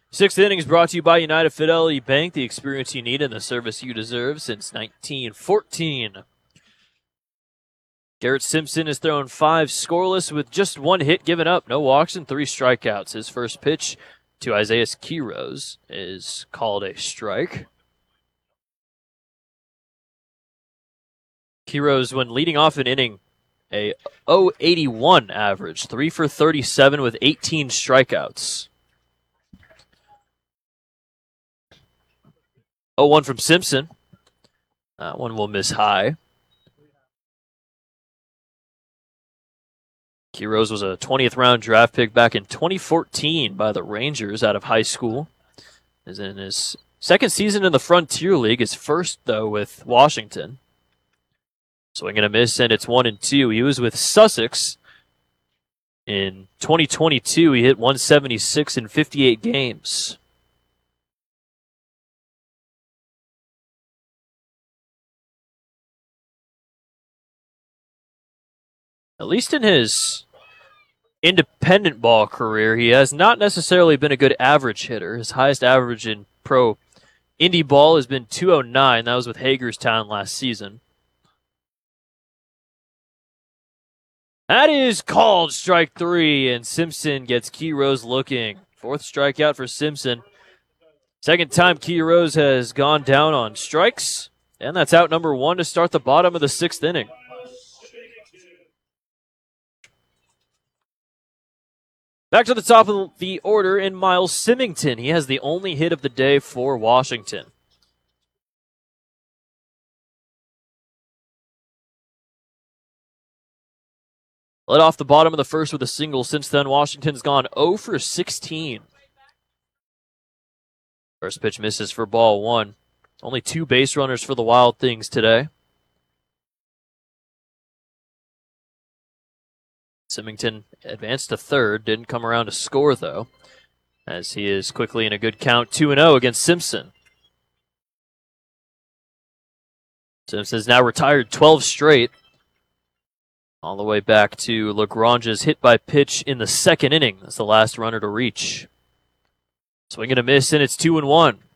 Sixth inning is brought to you by United Fidelity Bank, the experience you need and the service you deserve since 1914. Garrett Simpson has thrown 5 scoreless with just 1 hit given up, no walks and 3 strikeouts. His first pitch to Isaiah Quiroz is called a strike. Quiroz, when leading off an inning, a .081 average, 3 for 37 with 18 strikeouts. 0-1 from Simpson. That one will miss high. Quiroz was a 20th round draft pick back in 2014 by the Rangers out of high school. Is in his second season in the Frontier League, his first, though, with Washington. Swing and a miss, and it's 1-2. He was with Sussex in 2022. He hit 176 in 58 games. At least in his independent ball career, he has not necessarily been a good average hitter. His highest average in pro indie ball has been .209. That was with Hagerstown last season. That is called strike 3, and Simpson gets Quiroz looking. 4th strikeout for Simpson. Second time Quiroz has gone down on strikes, and that's out number 1 to start the bottom of the 6th inning. Back to the top of the order in Miles Symington. He has the only hit of the day for Washington. Led off the bottom of the first with a single. Since then, Washington's gone 0 for 16. First pitch misses for ball 1. Only 2 base runners for the Wild Things today. Symington advanced to third, didn't come around to score, though, as he is quickly in a good count, 2-0 against Simpson. Simpson's now retired 12 straight, all the way back to Lagrange's hit by pitch in the 2nd inning. That's the last runner to reach. Swing and a miss, and it's 2-1.